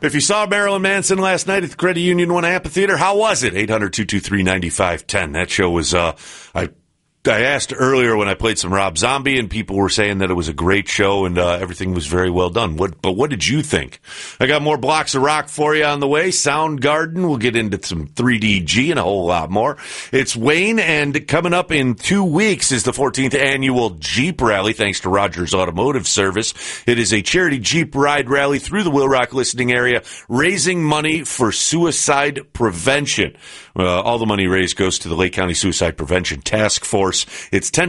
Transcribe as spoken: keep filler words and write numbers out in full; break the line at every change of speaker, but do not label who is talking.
If you saw Marilyn Manson last night at the Credit Union One Amphitheater, how was it? eight hundred, two two three, nine five one zero. That show was, uh, I I asked earlier when I played some Rob Zombie, and people were saying that it was a great show and uh, everything was very well done. What, but what did you think? I got more blocks of rock for you on the way. Soundgarden. We'll get into some three D G and a whole lot more. It's Wayne, and coming up in two weeks is the fourteenth annual Jeep Rally, thanks to Rogers Automotive Service. It is a charity Jeep ride rally through the Will Rock listening area, raising money for suicide prevention. Uh, all the money raised goes to the Lake County Suicide Prevention Task Force. It's ten